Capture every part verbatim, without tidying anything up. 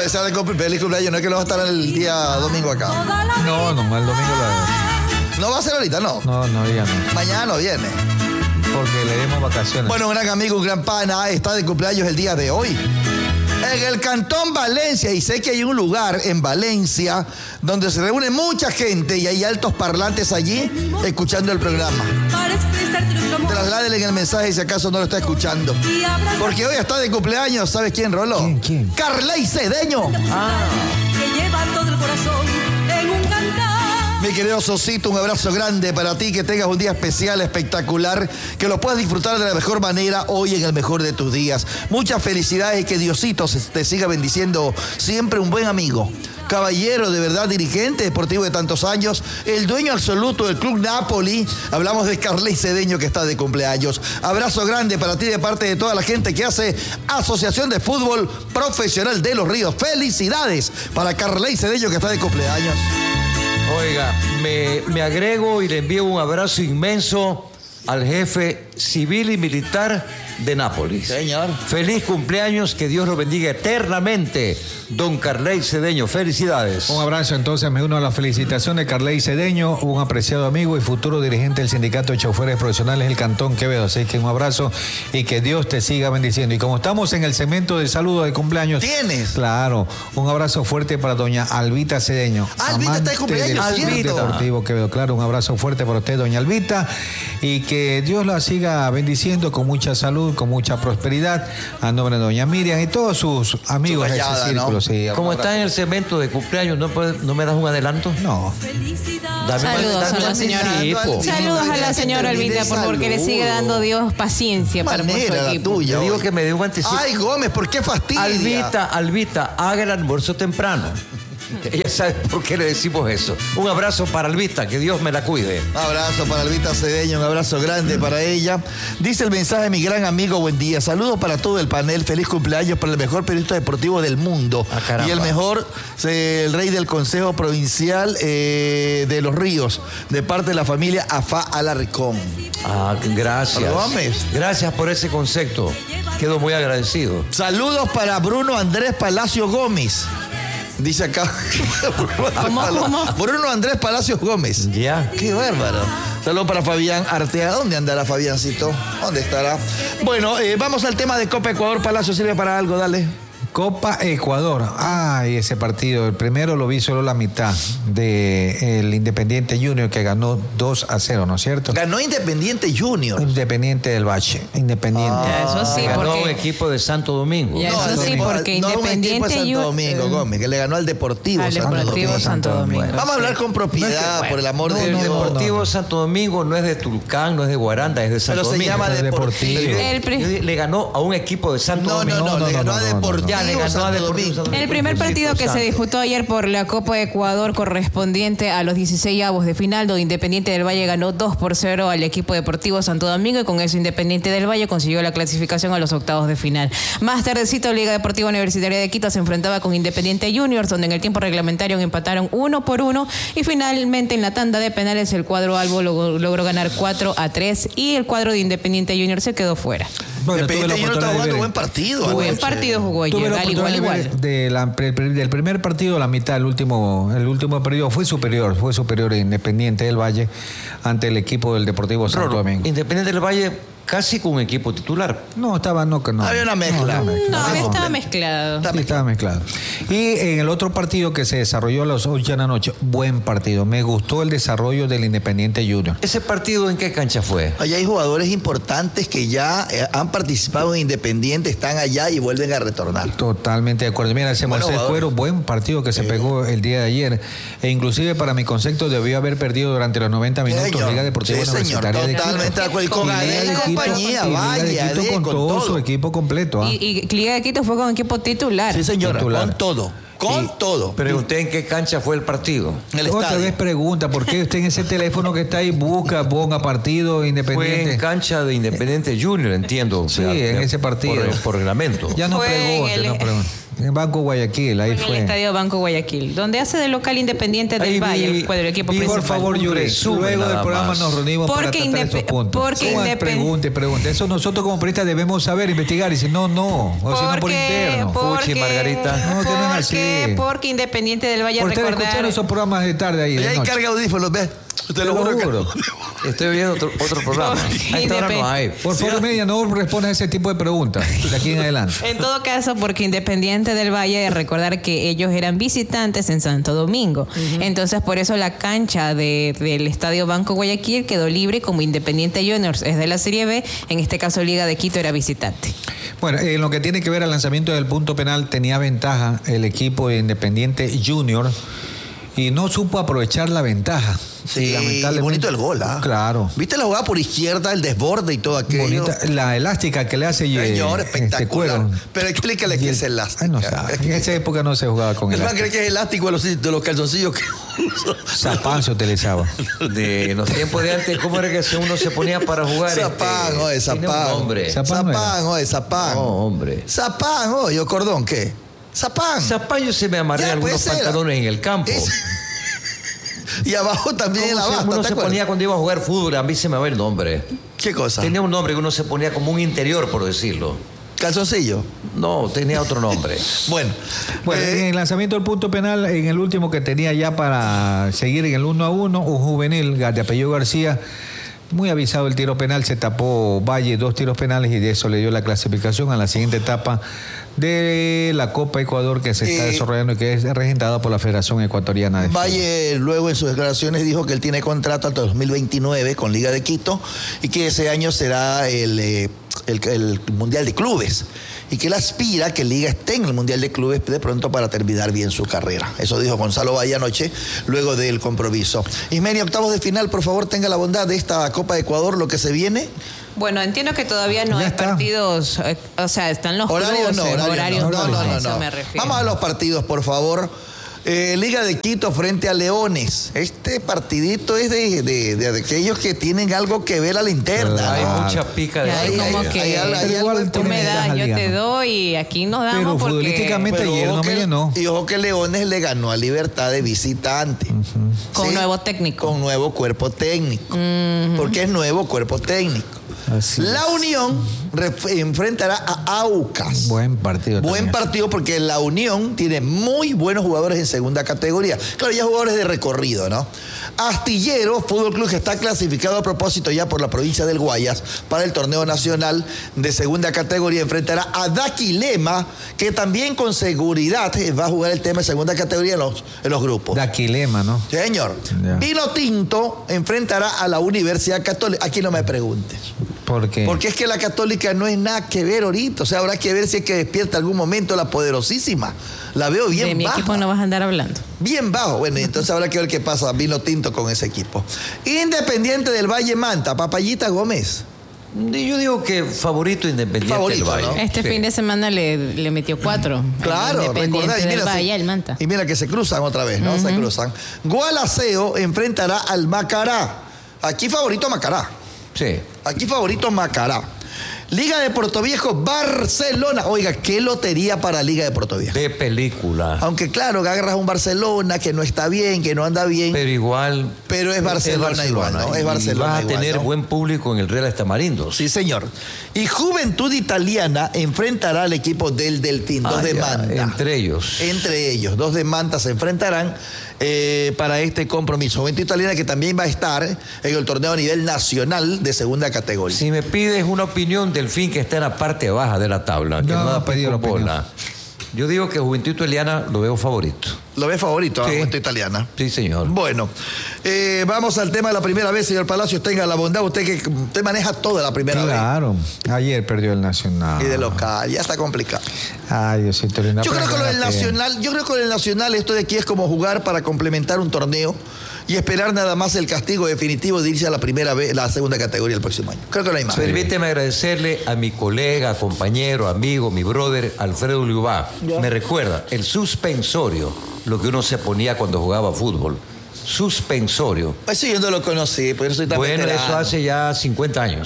desear de cumplir, feliz cumpleaños. No es que lo va a estar el día domingo acá. No, no, el domingo la... No va a ser ahorita, no. No, no, ya no. Mañana no viene. Porque le demos vacaciones. Bueno, un gran amigo, un gran pana, está de cumpleaños el día de hoy. En el Cantón Valencia, y sé que hay un lugar en Valencia donde se reúne mucha gente y hay altos parlantes allí escuchando el programa. Trasládele en el mensaje si acaso no lo está escuchando. Porque hoy está de cumpleaños, ¿sabes quién, Rolo? ¿Quién, quién? Carley Cedeño. Ah. Que lleva todo el corazón en un cantar. Mi querido Sosito, un abrazo grande para ti, que tengas un día especial, espectacular, que lo puedas disfrutar de la mejor manera hoy en el mejor de tus días. Muchas felicidades y que Diosito te siga bendiciendo. Siempre un buen amigo, caballero de verdad, dirigente deportivo de tantos años, el dueño absoluto del Club Napoli. Hablamos de Carley Cedeño, que está de cumpleaños. Abrazo grande para ti de parte de toda la gente que hace Asociación de Fútbol Profesional de Los Ríos. Felicidades para Carley Cedeño, que está de cumpleaños. Oiga, me, me agrego y le envío un abrazo inmenso al jefe civil y militar de Nápoles. Señor. Feliz cumpleaños, que Dios lo bendiga eternamente, don Carley Cedeño. Felicidades. Un abrazo, entonces me uno a la felicitación de Carley Cedeño, un apreciado amigo y futuro dirigente del Sindicato de Choferes Profesionales del Cantón Quevedo. Así que un abrazo y que Dios te siga bendiciendo. Y como estamos en el segmento de saludo de cumpleaños... ¿Tienes? Claro, un abrazo fuerte para doña Albita Cedeño. Albita está de cumpleaños, del ¿cierto? Deportivo Quevedo. Claro, un abrazo fuerte para usted, doña Albita, y que Dios la siga bendiciendo con mucha salud, con mucha prosperidad, a nombre de doña Miriam y todos sus amigos Su de callada, ese círculo. ¿no? Sí, Como está en el segmento de cumpleaños, ¿no, puede- no me das un adelanto? No. Dame Saludos dame a la un señora. anticipo. Saludos a la señora Albita, por- porque le sigue dando Dios paciencia para por su Manera la equipo. tuya. Le digo hoy. que me dé un anticipo. Ay, Gómez, ¿por qué fastidia? Albita, Albita, haga el almuerzo temprano. Ella sabe por qué le decimos eso. Un abrazo para Albita, que Dios me la cuide. Un abrazo para Albita Cedeño, un abrazo grande para ella. Dice el mensaje de mi gran amigo, buen día. Saludos para todo el panel, feliz cumpleaños para el mejor periodista deportivo del mundo. Ah, caramba. Y el mejor, eh, el rey del Consejo Provincial eh, de Los Ríos, de parte de la familia Afá Alarcón. Ah, gracias. Gómez. Gracias por ese concepto. Quedo muy agradecido. Saludos para Bruno Andrés Palacio Gómez. Dice acá. ¿Cómo, cómo? Bruno Andrés Palacios Gómez. Ya. Qué bárbaro. Saludos para Fabián Arteaga. ¿Dónde andará Fabiancito? ¿Dónde estará? Bueno, eh, vamos al tema de Copa Ecuador. Palacio, ¿sirve para algo? Dale. Copa Ecuador. Ay, ese partido. El primero lo vi solo la mitad del Independiente Junior, que ganó dos a cero, ¿no es cierto? Ganó Independiente Junior. Independiente del Valle. Independiente. Ya, eso sí, Ganó porque- un equipo de Santo Domingo. Ya, eso al sí, Depo- porque no, un equipo de Independiente Santo Ju- Domingo, eh, Gómez, que le ganó al Deportivo. Al Santo Deportivo Domingo. Santo Domingo. Vamos a hablar sí. con propiedad, por el amor de El Dios. Deportivo Santo Domingo no es de Tulcán, no es de Guaranda, es de Santo Pero se Domingo. llama es Deportivo. Deportivo. El pri- Yo dije, le ganó a un equipo de Santo No, Domingo. no, no, no, le ganó no, a no, no, no. Deportivo Ya, le ganó a Santo Deportivo Domingo. Santo Domingo. El primer partido que se disputó ayer por la Copa Ecuador correspondiente a los dieciseisavos de final, donde Independiente del Valle ganó dos por cero al equipo Deportivo Santo Domingo, y con eso Independiente del Valle consiguió la clasificación a los octavos de final. Más tardecito, Liga Deportiva Universitaria de Quito se enfrentaba con Independiente Juniors, donde en el tiempo reglamentario empataron uno por uno, y finalmente en la tanda de penales el cuadro Albo logró, logró ganar cuatro a tres, y el cuadro de Independiente Juniors se quedó fuera. Bueno, tuve la Independiente Junior está oportunidad de jugando ver- buen partido. Buen anoche. partido jugó Tuve ayer, la al igual, oportunidad de igual. ver de la- pre- pre- del primer partido a la mitad, el último, el último periodo fue superior, fue superior Independiente del Valle ante el equipo del Deportivo Santo Rolo, Domingo. Independiente del Valle casi con un equipo titular. No, estaba, no, que no. Había una mezcla. No, no, No, No, estaba no. mezclado. Está Sí, estaba mezclado. Y en el otro partido que se desarrolló a las ocho de la noche, buen partido. Me gustó el desarrollo del Independiente Junior. ¿Ese partido en qué cancha fue? Allá hay jugadores importantes que ya eh, han participado en Independiente, están allá y vuelven a retornar. Totalmente de acuerdo. Mira, ese Bueno, Moisés jugador. Cuero, buen partido que se pegó el día de ayer. E inclusive para mi concepto debió haber perdido durante los noventa minutos Señor. Liga Deportiva Sí, señor, Universitaria de Quito. totalmente de acuerdo. Y con Y Adel Liga y de Quito- compañía, y Liga vaya, de Quito Adel, con con todo, todo. su equipo completo. ¿ah? Y, y Liga de Quito fue con equipo titular. Sí, señora, Titular. con todo. Con Y- todo. Pregunté en qué cancha fue el partido. En el Otra estadio. vez pregunta, ¿por qué usted en ese teléfono que está ahí busca, ponga partido Fue Independiente? en cancha de Independiente Junior, entiendo. Sí, en ese partido. Por, por reglamento. Ya no Fue pregunte, en el- no pregunte. En Banco Guayaquil, ahí En fue. el Estadio Banco Guayaquil, donde hace de local Independiente del Ahí Valle, vi- el cuadro del equipo vi, principal. Por favor, Un Yuri, resumen luego del nada programa más. nos reunimos para Porque tratar indep- esos puntos. porque ¿Cómo? independ- Pregunte, pregunte. Eso nosotros como periodistas debemos saber, investigar. Y si no, no. O si no, por interno. Fuchi, Margarita. No, que no es porque, así. porque Independiente del Valle, Por ustedes recordar... escucharon esos programas de tarde ahí. Y De ahí noche. carga audífonos, ¿ves? Te lo juro que... Estoy viendo otro, otro programa. A esta hora no hay. Por favor, media, no respondas a ese tipo de preguntas de aquí en adelante. En todo caso, porque Independiente del Valle, recordar que ellos eran visitantes en Santo Domingo. Entonces, por eso la cancha de, del Estadio Banco Guayaquil quedó libre, como Independiente Juniors es de la Serie B, en este caso Liga de Quito era visitante. Bueno, en lo que tiene que ver al lanzamiento del punto penal, tenía ventaja el equipo de Independiente Junior y no supo aprovechar la ventaja. Sí, Y lamentablemente- bonito el gol, ¿ah? Claro. ¿Viste la jugada por izquierda, el desborde y todo aquello? Bonita, la elástica que le hace eh, Señor, este espectacular. cuero. Pero explícale que Y el- es elástica. Ay, no sabe. En esa época no se jugaba con El man elástico. cree que es elástico de los, de los calzoncillos que Zapán se utilizaba. De en los tiempos de antes, ¿cómo era que uno se ponía para jugar? Zapán, este, oye, tiene Zapán. un nombre. Zapán. Zapán, oye, Zapán. No, hombre. Zapán, oye, ¿o cordón qué? Zapán. Zapán, yo se me amarré Ya, algunos pues, era. pantalones en el campo. Es- Y abajo también en ¿Cómo la se- basta, uno ¿te se acuerdas? ponía cuando iba a jugar fútbol? A mí se me va el nombre. ¿Qué cosa? Tenía un nombre que uno se ponía como un interior, por decirlo. Calzoncillo. No, tenía otro nombre. Bueno. Bueno, eh, en el lanzamiento del punto penal, en el último que tenía ya para seguir en el uno a uno, un juvenil de apellido García, muy avisado el tiro penal, se tapó Valle dos tiros penales y de eso le dio la clasificación a la siguiente etapa de la Copa Ecuador que se está Eh, desarrollando y que es regentada por la Federación Ecuatoriana de Fútbol. Valle luego en sus declaraciones dijo que él tiene contrato hasta dos mil veintinueve con Liga de Quito y que ese año será el, eh, el, el Mundial de Clubes y que él aspira a que Liga esté en el Mundial de Clubes de pronto para terminar bien su carrera. Eso dijo Gonzalo Valle anoche luego del compromiso. Ismeni, octavos de final, por favor, tenga la bondad de esta Copa de Ecuador, lo que se viene. Bueno, entiendo que todavía no Ya hay está. partidos, eh, o sea, están los Horarios clubes, no, eh, horarios horarios no, no, no, a no, eso no. me refiero. Vamos a los partidos, por favor. Eh, Liga de Quito frente a Leones. Este partidito es de, de- de aquellos que tienen algo que ver a la interna. Claro. Hay ¿no? mucha pica de Ya, Ahí, hay como ahí, que ahí, ahí, ahí, Pero igual ahí, tú tiene me das, ventaja yo Liga, te ¿no? doy y aquí nos damos Pero porque... futbolísticamente Pero ayer ojo no me que- llenó. Y ojo que Leones le ganó a Libertad de visitante. Con nuevo técnico. Con nuevo cuerpo técnico. Porque es nuevo cuerpo técnico. Así La Unión ref- enfrentará a Aucas. Buen partido. Buen también. partido porque la Unión tiene muy buenos jugadores en segunda categoría. Claro, ya jugadores de recorrido, ¿no? Astillero, Fútbol Club, que está clasificado a propósito ya por la provincia del Guayas para el torneo nacional de segunda categoría, enfrentará a Daquilema, que también con seguridad eh, va a jugar el tema de segunda categoría en los, en los grupos. Daquilema, ¿no? Señor, Ya. Vino Tinto enfrentará a la Universidad Católica. Aquí no me preguntes. Porque Porque es que la Católica no es nada que ver ahorita. O sea, habrá que ver si es que despierta algún momento la poderosísima. La veo bien de mi baja. equipo no vas a andar hablando. Bien bajo. Bueno, entonces habrá que ver qué pasa. Vino Tinto con ese equipo. Independiente del Valle Manta, Papayita Gómez. Y yo digo que favorito Independiente Favorito, del Valle. ¿no? Este Sí. fin de semana le, le metió cuatro. Claro, El Independiente recordá, y del mira, Valle, se- el Manta. y mira que se cruzan otra vez, ¿no? Se cruzan. Gualaceo enfrentará al Macará. Aquí favorito Macará. Sí. Aquí favorito Macará. Liga de Portoviejo, Barcelona. Oiga, qué lotería para Liga de Portoviejo. De película. Aunque claro, que agarras un Barcelona que no está bien, que no anda bien, pero, Pero igual. es Barcelona, igual, ¿no? Es Y Barcelona vas a igual, tener ¿no? buen público en el Real Estamarindos. Sí, señor. Y Juventud Italiana enfrentará al equipo del Delfín, dos Ah, de ya, Manta. entre ellos. Entre ellos, dos de Manta se enfrentarán eh, para este compromiso. Juventud Italiana que también va a estar en el torneo a nivel nacional de segunda categoría. Si me pides una opinión del fin que está en la parte baja de la tabla, que No, no, no da ha pedido pico la bola. Yo digo que Juventud Italiana lo veo favorito. ¿Lo ves favorito a Sí. Juventud Italiana? Sí, señor. Bueno, eh, vamos al tema de la primera vez, señor Palacios. Tenga la bondad, usted que usted maneja toda la primera claro, ayer perdió el Nacional. vez. Y de local, ya está complicado. Ay, Diosito lindo. Yo creo que lo del Apréndate. Nacional, yo creo que lo del Nacional, esto de aquí es como jugar para complementar un torneo y esperar nada más el castigo definitivo de irse a la primera vez, la segunda categoría el próximo año. Creo que no hay más. Permíteme agradecerle a mi colega, compañero, amigo, mi brother, Alfredo Liubá. Me recuerda, el suspensorio, lo que uno se ponía cuando jugaba fútbol. Suspensorio. Eso yo no lo conocí, por eso soy tan Bueno, veterano. eso hace ya cincuenta años.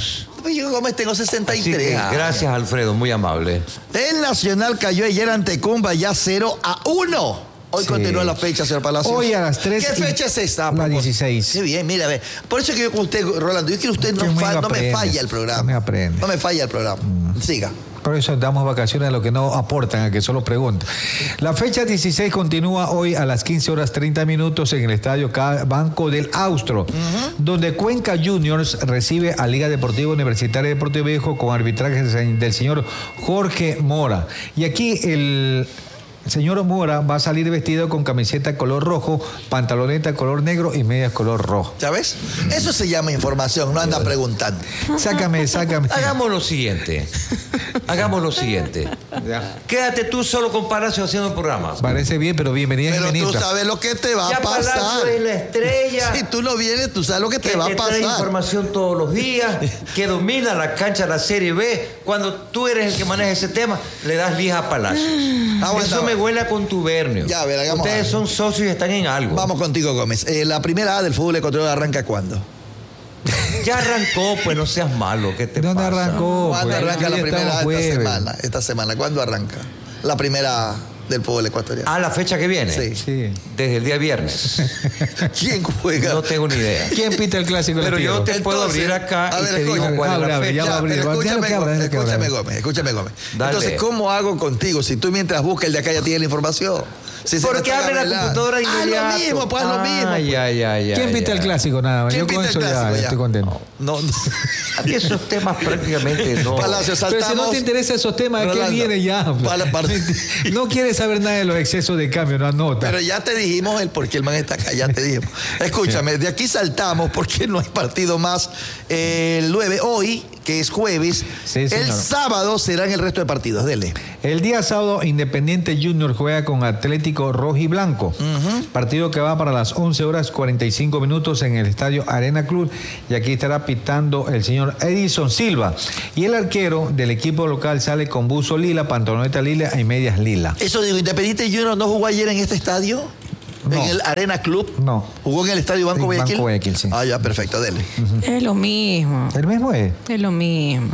yo Gómez tengo sesenta y tres. Así que, gracias, Alfredo, muy amable. El Nacional cayó ayer ante Cumba ya cero a uno. Hoy Sí. continúa la fecha, señor Palacios. Hoy a las tres ¿Qué y- fecha es esta? La dieciséis. Qué bien, mira, ve. Por eso que yo con usted, Rolando, yo quiero que usted no, Qué muy fa- no me aprende. falla el programa. No me aprende. No me falla el programa. Siga. Por eso damos vacaciones a los que no aportan, a que solo preguntan. La fecha dieciséis continúa hoy a las quince horas treinta minutos en el estadio Ca- Banco del Austro, donde Cuenca Juniors recibe a Liga Deportiva Universitaria de Puerto Viejo con arbitraje del señor Jorge Mora. Y aquí el señor Mora va a salir vestido con camiseta color rojo, pantaloneta color negro y medias color rojo. ¿Sabes? Eso se llama información, no anda preguntando. Sácame, sácame. Hagamos lo siguiente. Hagamos lo siguiente. Quédate tú solo con Palacio haciendo el programa. Parece bien, pero bienvenida, Pero tú bienvenida. sabes lo que te va Ya a pasar. Palacio es la estrella. Si tú no vienes, tú sabes lo que, Que te va a te trae pasar. información todos los días, que domina la cancha de la Serie B. Cuando tú eres el que maneja ese tema, le das lija a Palacio. Aguanta, Eso me aguanta. huele a contubernio. Ya, a ver, hagamos Ustedes algo. son socios y están en algo. Vamos contigo, Gómez. Eh, la primera A del fútbol ecuatoriano arranca ¿cuándo? Ya arrancó, pues no seas malo. ¿Qué te ¿Dónde pasa? arrancó? ¿Cuándo Pues, arranca ya la primera A estamos esta jueves. semana? Esta semana, ¿cuándo arranca? La primera A del fútbol ecuatoriano. Ah, la fecha que viene. Sí. Sí. Desde el día viernes. ¿Quién juega? No tengo ni idea. ¿Quién pita el clásico? Pero yo te Entonces, puedo abrir acá a y ver, te digo escucha. cuál es Abre, la abre, ya fecha. va a abrir. Pero Déjalo escúchame, que abra, Gómez, déjalo que escúchame, abra. Gómez, escúchame, Gómez. Dale. Entonces, ¿cómo hago contigo si tú mientras buscas el de acá ya tienes la información? Si se Porque me está abre la revelando. computadora Ah, inmediato. lo mismo, pues lo mismo. Ay, ay, ay, ¿Quién ay, pita el ay. clásico? Nada más. ¿Quién Yo con pita el eso ya clásico ya? estoy contento. No, no. A mí esos temas prácticamente no. Palacio, Pero si no saltamos. te interesan esos temas, ¿qué Rolando, viene ya? para- para- No quieres saber nada de los excesos de cambio, no anota. Pero ya te dijimos el por qué el man está acá, ya te dijimos. Escúchame, de aquí saltamos porque no hay partido más eh, el nueve, hoy, que es jueves. Sí, el señor. sábado serán el resto de partidos, dele. El día sábado, Independiente Junior juega con Atlético Rojo y Blanco. Partido que va para las once horas cuarenta y cinco minutos en el estadio Arena Club. Y aquí estará pitando el señor Edison Silva. Y el arquero del equipo local sale con buzo lila, pantaloneta lila y medias lila. Eso digo, Independiente Junior no jugó ayer en este estadio. No. En el Arena Club. No. ¿Jugó en el estadio Banco Sí, Guayaquil? Banco Guayaquil, sí. Ah, ya, perfecto, dele. Es lo mismo. ¿El mismo es? Es lo mismo.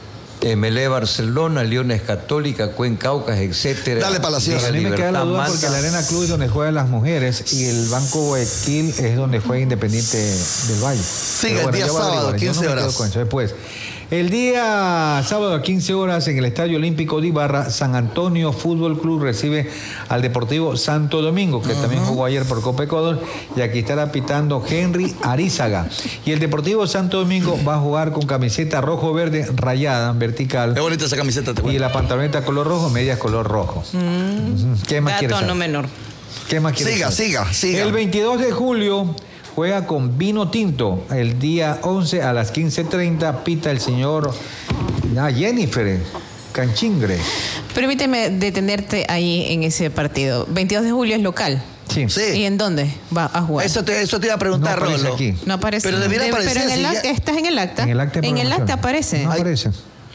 M L E Barcelona, Leones Católica, Cuencaucas, etcétera. Dale, Palacios. A mí me queda la Libertad, duda Manta. porque el Arena Club es donde juegan las mujeres y el Banco Guayaquil es donde juega Independiente del Valle. Siga, Pero el día yo voy a sábado, averiguar, yo quince no me quedo horas. con eso. Después, el día sábado a quince horas en el Estadio Olímpico de Ibarra, San Antonio Fútbol Club recibe al Deportivo Santo Domingo, que también jugó ayer por Copa Ecuador, y aquí estará pitando Henry Arizaga. Y el Deportivo Santo Domingo va a jugar con camiseta rojo-verde rayada, vertical. Qué bonita esa camiseta, te Y cuento. la pantaloneta color rojo, medias color rojo. Ujú. ¿Qué más quieres Dato no saber? menor. ¿Qué más quieres Siga, saber? siga, siga. El veintidós de julio juega con Vino Tinto. El día once a las quince treinta pita el señor ah, Jennifer Canchingre. Permíteme detenerte ahí en ese partido. veintidós de julio es local. Sí. Sí. ¿Y en dónde va a jugar? Eso te, eso te iba a No preguntar, aparece Rolo. aquí. No aparece. Pero debiera De- aparecer, Pero en el si acta, ya- ¿estás en el acta? En el acta de En el programación. acta aparece. No aparece.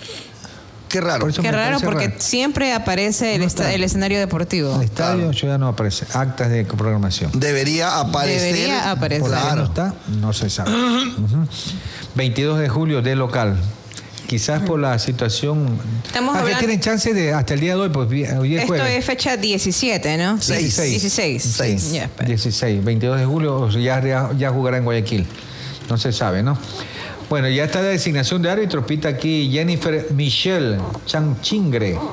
Qué raro. Por eso Qué me raro parece porque raro. siempre aparece el, No esta- está. el escenario deportivo. El estadio Claro. ya no aparece. Actas de programación. Debería aparecer. Debería aparecer. ¿Por qué no Claro. está? No se sabe. Ujú. veintidós de julio de local. Quizás por la situación. Estamos Ah, que hablando- tienen chance de hasta el día de hoy, pues vi- hoy es Esto jueves. es fecha diecisiete, ¿no? Seis. dieciséis. Seis. Ya, espera. dieciséis, veintidós de julio, o sea, ya, ya, ya jugará en Guayaquil. No se sabe, ¿no? Bueno, ya está la designación de árbitro. Pita aquí Jennifer Michelle Chanchingre. ¿Ese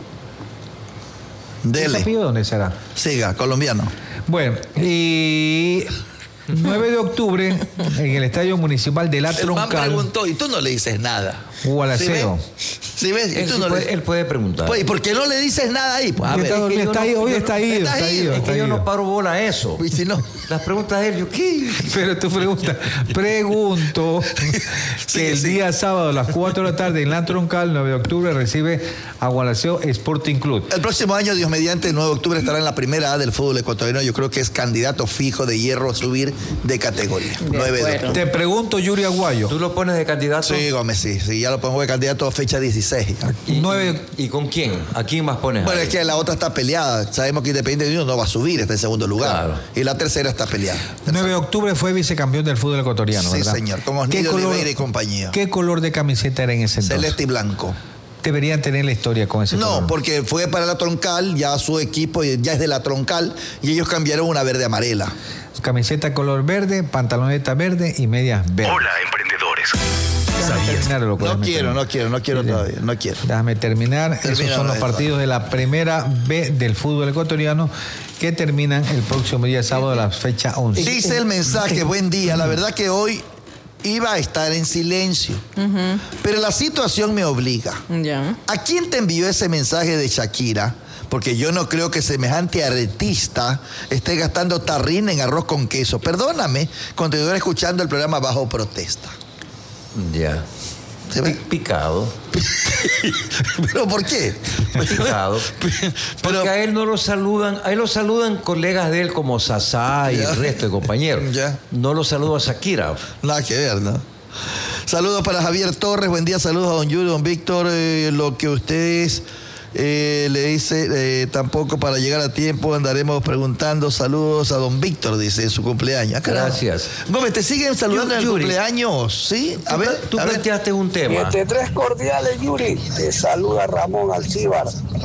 Dele. apellido dónde será? Siga, colombiano. Bueno, y nueve de octubre en el Estadio Municipal de La El man Troncal, preguntó y tú no le dices nada. Gualaceo. ¿Sí ves? Y Él, tú sí no puede, le- él puede preguntar. Pues, ¿y por qué no le dices nada ahí? Pues, a Está ver. dormido, que yo está no- ahí, hoy yo está no- ido, está está ido, ido, es está que yo ido. no paro bola a eso. Y si no. Las preguntas de él, yo, ¿qué? Pero tú preguntas, pregunto Sí, que el sí. día sábado a las cuatro de la tarde en La Troncal, nueve de octubre, recibe a Gualaceo Sporting Club. El próximo año, Dios mediante, el nueve de octubre estará en la primera A del fútbol ecuatoriano. Yo creo que es candidato fijo de Hierro a subir de categoría. De nueve de acuerdo. octubre. Te pregunto, Yuri Aguayo. ¿Tú lo pones de candidato? Sí, Gómez, sí, sí, ya lo pongo de candidato a fecha dieciséis. ¿Y, Nueve- y, y con quién? ¿A quién más pones? Bueno, ahí? es que la otra está peleada. Sabemos que Independiente de Unión no va a subir, está en segundo lugar. Claro. Y la tercera está peleada. nueve de octubre fue vicecampeón del fútbol ecuatoriano, Sí, ¿verdad? señor, con ¿Qué Osnildo color- Oliveira y compañía. ¿Qué color de camiseta era en ese entonces? Celeste y blanco. Deberían tener la historia con ese No, color. porque fue para la Troncal, ya su equipo ya es de la Troncal y ellos cambiaron una verde amarela. Camiseta color verde, pantaloneta verde y medias verdes. Hola, emprendedores. Déjame terminar, lo puedes No meter. quiero, no quiero, no quiero Mire, todavía, no quiero. Déjame terminar. Termina, Esos son los Rafa. partidos de la primera B del fútbol ecuatoriano que terminan el próximo día sábado a la fecha once. Dice el mensaje, buen día, la verdad que hoy iba a estar en silencio, pero la situación me obliga. Ya. ¿A quién te envió ese mensaje de Shakira? Porque yo no creo que semejante artista esté gastando tarrina en arroz con queso. Perdóname, continuaré escuchando el programa bajo protesta. Ya. ¿Se ve? Pi- Picado. ¿Pero por qué? Picado. Pero- Porque a él no lo saludan, a él lo saludan colegas de él como Sasá y Ya. el resto de compañeros. Ya. No lo saluda a Shakira. Nada que ver, ¿no? Saludos para Javier Torres, buen día, saludos a don Yuri, don Víctor, eh, lo que ustedes eh, le dice, eh, tampoco para llegar a tiempo andaremos preguntando, saludos a don Víctor, dice, en su cumpleaños. Ah, caramba. Gracias. Gómez, ¿te siguen saludando en el Yuri. cumpleaños? Sí, a Tú- ver, tú a ver. planteaste un tema. Siete tres cordiales, Yuri. Te saluda Ramón Alcíbar.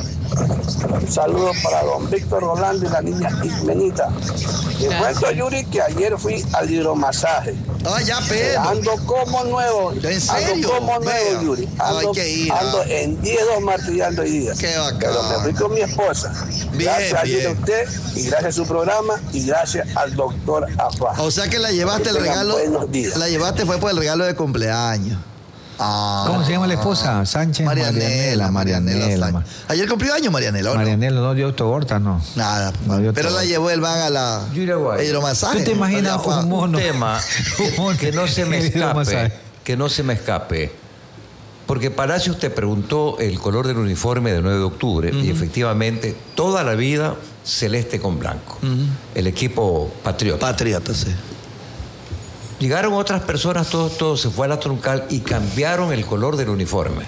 Un saludo para don Víctor Rolando y la niña Ismenita. Te cuento, Yuri, que ayer fui al hidromasaje. Ah, ya, pero. Ando como nuevo. ¿En serio? Ando como nuevo, Vea. Yuri. Hay Ando, que ir, ah. ando en diez dos martillando hoy día. Qué bacán. Pero me fui con mi esposa. Bien, gracias bien. a usted y gracias a su programa y gracias al doctor Afá. O sea que la llevaste el Que tengan regalo. buenos días. La llevaste fue por el regalo de cumpleaños. Ah. ¿Cómo se llama la esposa? Sánchez. Marianela, Marianela. Marianela. Sánchez. Ayer cumplió años Marianela, ¿o no? Marianela no dio torta, no. Nada. No dio Pero todo. la llevó el van a la Yuri Aguayo. hidromasaje. ¿Tú te imaginas Allá fue. un mono? Un tema Un mono que no se me en el hidromasaje. escape. Que no se me escape. Porque Palacios te preguntó el color del uniforme del nueve de octubre y efectivamente toda la vida celeste con blanco. El equipo patriota. Patriota, sí. Llegaron otras personas, todos, todos se fue a la Troncal y cambiaron el color del uniforme.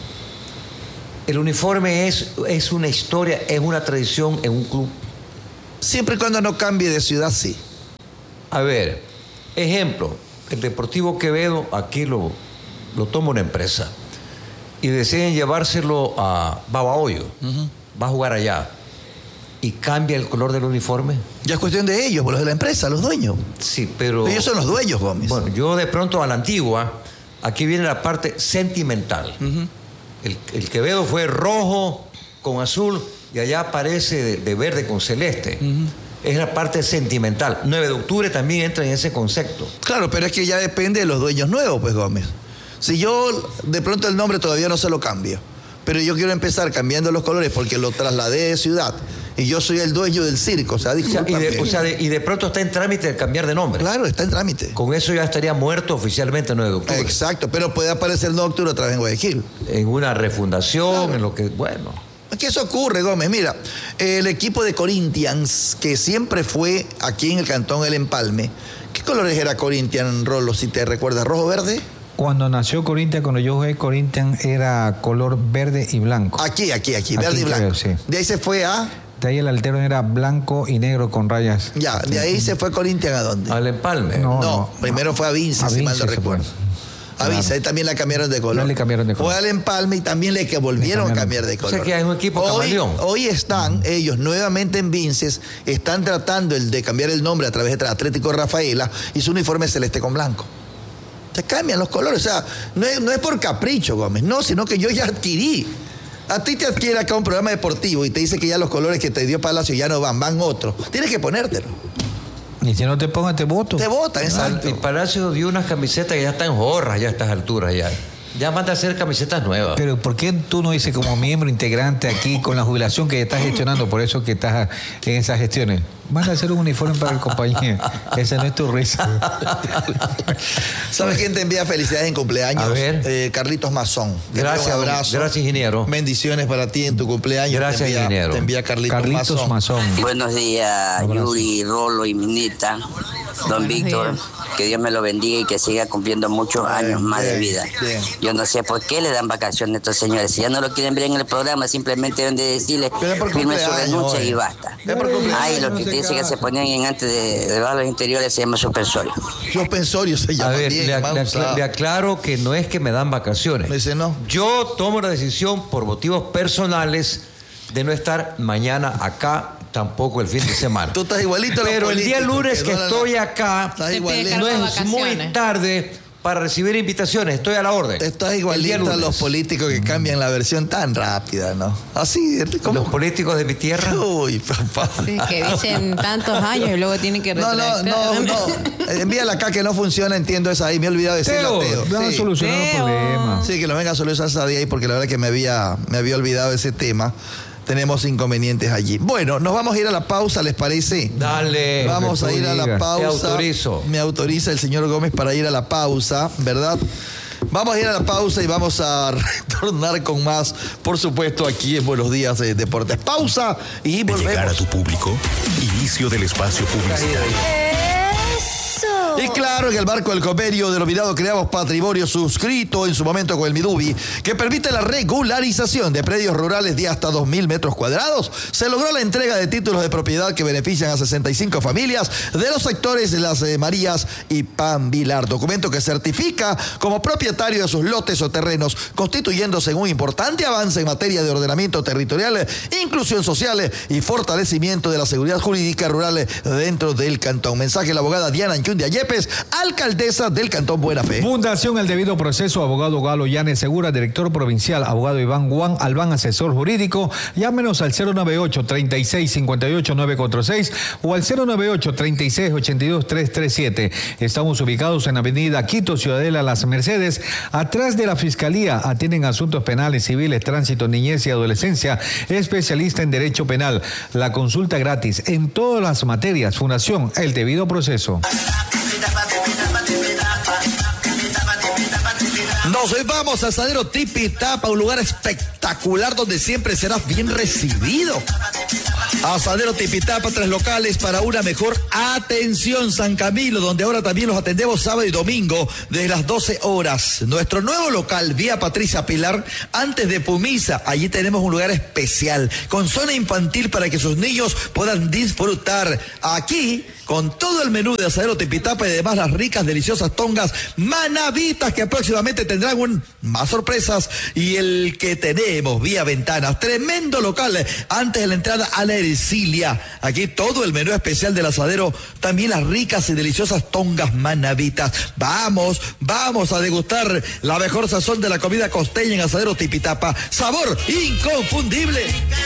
El uniforme es, es una historia, es una tradición en un club. Siempre y cuando no cambie de ciudad, sí. A ver, ejemplo, el Deportivo Quevedo, aquí lo, lo toma una empresa y deciden llevárselo a Babahoyo. Va a jugar allá y cambia el color del uniforme. Ya es cuestión de ellos, por los de la empresa, los dueños. Sí, pero... Ellos son los dueños, Gómez. Bueno, yo de pronto a la antigua, aquí viene la parte sentimental. el, el Quevedo fue rojo con azul y allá aparece de, de verde con celeste. Es la parte sentimental. nueve de octubre también entra en ese concepto. Claro, pero es que ya depende de los dueños nuevos, pues, Gómez. Si yo, de pronto el nombre todavía no se lo cambio, pero yo quiero empezar cambiando los colores porque lo trasladé de ciudad y yo soy el dueño del circo, o sea, O sea, y, discúlpame. de, o sea, de- y de pronto está en trámite el cambiar de nombre. Claro, está en trámite. Con eso ya estaría muerto oficialmente el nueve de octubre. Exacto, pero puede aparecer nueve de octubre otra vez en Guayaquil. En una refundación, en lo que... Bueno... Es que eso ocurre, Gómez. Mira, el equipo de Corinthians, que siempre fue aquí en el Cantón El Empalme, ¿qué colores era Corinthians, Rolo, si te recuerdas? ¿Rojo-verde? Cuando nació Corinthians, cuando yo jugué Corinthians, era color verde y blanco. Aquí, aquí, aquí, Aquí verde y creo, blanco. sí. De ahí se fue a... De ahí el altero era blanco y negro con rayas. Ya, de ahí se fue Corinthians ¿a dónde? Al empalme. No, No, no. primero fue a Vince, A si mal Vince no se recuerdo. fue. A Vince, ahí también la cambiaron de color. No le cambiaron de color. Fue al Empalme y también le que volvieron Le a cambiaron. cambiar de O color. sea que es un equipo hoy, camaleón. hoy están ellos nuevamente en Vinces, están tratando el de cambiar el nombre a través de Atlético Rafaela y su uniforme es celeste con blanco. Se cambian los colores, o sea, no es, no es por capricho, Gómez, no, sino que yo ya adquirí. A ti te adquiere acá un programa deportivo y te dice que ya los colores que te dio Palacio ya no van, van otros. Tienes que ponértelo. Y si no te pongas, te voto. Te votan, exacto. El Palacio dio unas camisetas que ya están jorras ya a estas alturas ya. Ya manda a hacer camisetas nuevas. Pero ¿por qué tú no dices como miembro integrante aquí con la jubilación que estás gestionando, por eso que estás en esas gestiones? Manda a hacer un uniforme para el compañero. Esa no es tu risa. ¿Sabes quién te envía felicidades en cumpleaños? A ver. Eh, Carlitos Mazón. Te envía Gracias, un abrazo. gracias, ingeniero. Bendiciones para ti en tu cumpleaños. Gracias, te envía, ingeniero. Te envía Carlitos, Carlitos Mazón. Mazón. Buenos días, Abrazo. Yuri, Rolo y Minita. don Buenos Víctor, días. que Dios me lo bendiga y que siga cumpliendo muchos años más de bien, vida. bien. Yo no sé por qué le dan vacaciones a estos señores. Si ya no lo quieren ver en el programa, simplemente deben de decirle, Pero es por firme su cumpleaños, renuncia oye. y basta. Es por cumpleaños. Ay, lo que dice que se ponían en antes de, debajo de los interiores se llama suspensorio. Suspensorio se A llama ver, bien, le, ac- mal le ac- usado. le aclaro que no es que me dan vacaciones. Me dice no. Yo tomo la decisión por motivos personales de no estar mañana acá, tampoco el fin de semana. Tú estás igualito a los Pero el día políticos, lunes que que no la- estoy acá, Estás Te igualito. pide no cargo de es muy vacaciones. tarde para recibir invitaciones. Estoy a la orden. Estás El día igualito a lunes. los políticos que cambian la versión tan rápida, ¿no? Así, ¿cómo? Los políticos de mi tierra. Uy, papá. Sí, que dicen tantos años y luego tienen que No, no, no, no. Envíala acá que no funciona, entiendo esa ahí. Me he olvidado de decirlo, Teo, Teo. van a Sí. solucionar los Teo. problemas. Sí, que lo venga a solucionar esa día ahí porque la verdad que me había, me había olvidado ese tema. Tenemos inconvenientes allí. Bueno, nos vamos a ir a la pausa, ¿les parece? Dale. Vamos lo a que ir tú a la digas. pausa. Te autorizo. Me autoriza el señor Gómez para ir a la pausa, ¿verdad? Vamos a ir a la pausa y vamos a retornar con más, por supuesto, aquí en Buenos Días eh, Deportes. Pausa y De llegar a volvemos. tu público, inicio del espacio publicitario. Y claro, en el marco del convenio denominado Creamos Patrimonio, suscrito en su momento con el Midubi, que permite la regularización de predios rurales de hasta dos mil metros cuadrados, se logró la entrega de títulos de propiedad que benefician a sesenta y cinco familias de los sectores de Las eh, Marías y Pan Vilar, documento que certifica como propietario de sus lotes o terrenos, constituyéndose en un importante avance en materia de ordenamiento territorial, inclusión social y fortalecimiento de la seguridad jurídica rural dentro del cantón. Mensaje de la abogada Diana Anchundia Yepes, alcaldesa del Cantón Buena Fe. Fundación El Debido Proceso, abogado Galo Llanes Segura, director provincial, abogado Iván Juan Albán, asesor jurídico. Llámenos al cero nueve ocho, treinta y seis, cincuenta y ocho, novecientos cuarenta y seis o al cero nueve ocho, treinta y seis, ochenta y dos, trescientos treinta y siete. Estamos ubicados en Avenida Quito, Ciudadela Las Mercedes, atrás de la Fiscalía. Atienden asuntos penales, civiles, tránsito, niñez y adolescencia. Especialista en Derecho Penal. La consulta gratis en todas las materias. Fundación El Debido Proceso. Nos vamos a Asadero Tipi Tapa, un lugar espectacular donde siempre serás bien recibido. Asadero Tipi Tapa, tres locales para una mejor atención. San Camilo, donde ahora también los atendemos sábado y domingo desde las doce horas. Nuestro nuevo local, vía Patricia Pilar, antes de Pumisa. Allí tenemos un lugar especial con zona infantil para que sus niños puedan disfrutar. Aquí, con todo el menú de Asadero Tipitapa y además las ricas, deliciosas tongas manavitas que próximamente tendrán un, más sorpresas. Y el que tenemos vía ventanas, tremendo local antes de la entrada a la Ercilia. Aquí todo el menú especial del Asadero, también las ricas y deliciosas tongas manavitas. Vamos, vamos a degustar la mejor sazón de la comida costeña en Asadero Tipitapa. Sabor inconfundible.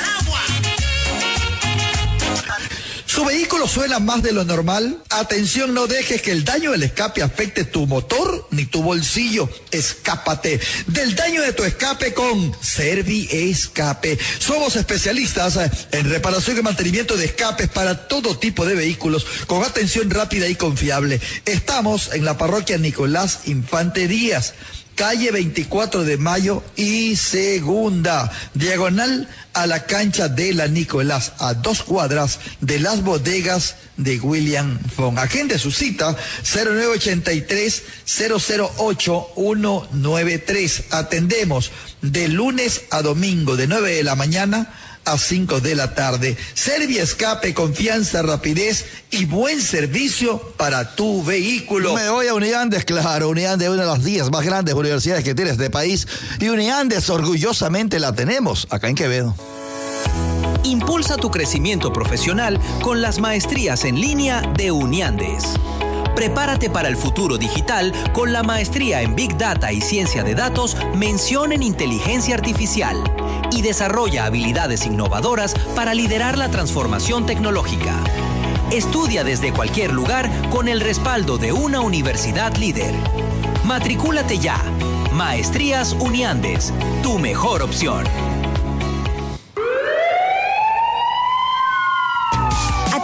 ¿Su vehículo suena más de lo normal? Atención, no dejes que el daño del escape afecte tu motor ni tu bolsillo. Escápate del daño de tu escape con Servi Escape. Somos especialistas en reparación y mantenimiento de escapes para todo tipo de vehículos con atención rápida y confiable. Estamos en la parroquia Nicolás Infante Díaz, calle veinticuatro de mayo y segunda, diagonal a la cancha de la Nicolás, a dos cuadras de las bodegas de William Fong. Agende su cita cero nueve ochenta y tres, cero cero ocho, uno nueve tres. Atendemos de lunes a domingo de nueve de la mañana a cinco de la tarde. Servi Escape, confianza, rapidez y buen servicio para tu vehículo. Me voy a Uniandes, claro. Uniandes es una de las diez más grandes universidades que tiene este país. Y Uniandes orgullosamente la tenemos acá en Quevedo. Impulsa tu crecimiento profesional con las maestrías en línea de Uniandes. Prepárate para el futuro digital con la maestría en Big Data y Ciencia de Datos, mención en Inteligencia Artificial, y desarrolla habilidades innovadoras para liderar la transformación tecnológica. Estudia desde cualquier lugar con el respaldo de una universidad líder. Matricúlate ya. Maestrías Uniandes, tu mejor opción.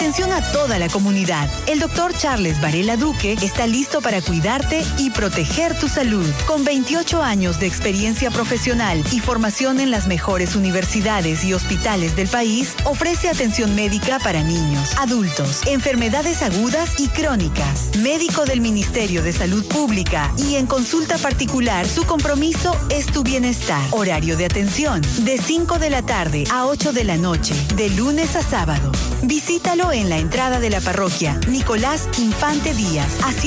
atención a toda la comunidad. El doctor Charles Varela Duque está listo para cuidarte y proteger tu salud. Con veintiocho años de experiencia profesional y formación en las mejores universidades y hospitales del país, ofrece atención médica para niños, adultos, enfermedades agudas y crónicas. Médico del Ministerio de Salud Pública y en consulta particular, su compromiso es tu bienestar. Horario de atención de cinco de la tarde a ocho de la noche, de lunes a sábado. Visítalo en la entrada de la parroquia Nicolás Infante Díaz, a